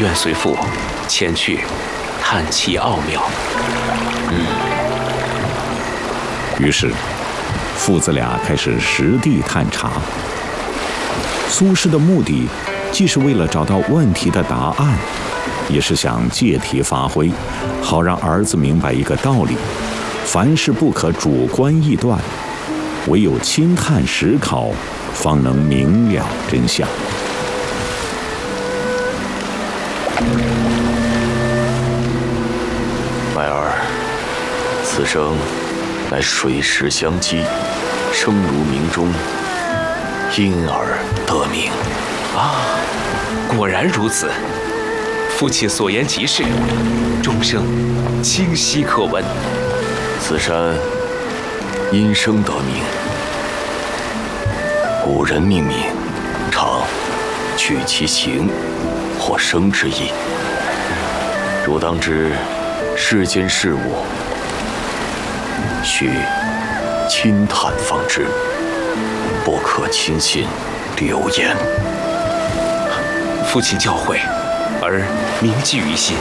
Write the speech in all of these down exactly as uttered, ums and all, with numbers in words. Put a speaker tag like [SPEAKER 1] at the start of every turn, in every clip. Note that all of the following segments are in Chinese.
[SPEAKER 1] 愿随父前去探其奥妙。
[SPEAKER 2] 嗯。于是，父子俩开始实地探查。苏轼的目的，既是为了找到问题的答案，也是想借题发挥，好让儿子明白一个道理：凡事不可主观臆断，唯有亲探实考，方能明了真相。
[SPEAKER 3] 麦儿，此生乃水石相击，声如鸣钟，因而得名。
[SPEAKER 1] 啊，果然如此。父亲所言极是，钟声清晰可闻。
[SPEAKER 3] 此山因声得名，古人命名常取其形或声之意。汝当知，世间事物须亲探方知，不可轻信流言。
[SPEAKER 1] 父亲教诲，儿铭记于心。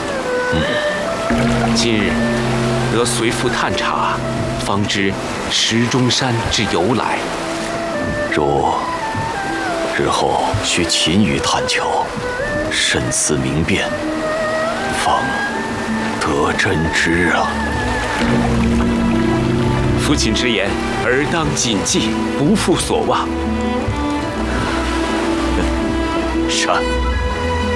[SPEAKER 1] 嗯，今日得随父探查，方知石钟山之由来。
[SPEAKER 3] 汝日后须勤于探求，深思明辨，方得真知啊。
[SPEAKER 1] 父亲之言，儿当谨记，不负所望。
[SPEAKER 3] 善。